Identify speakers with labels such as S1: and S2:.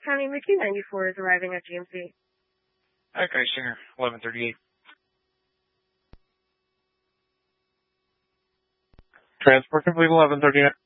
S1: County, Mickey 94 is arriving at GMC.
S2: Okay, Singer, 1138.
S3: Transport complete 1139.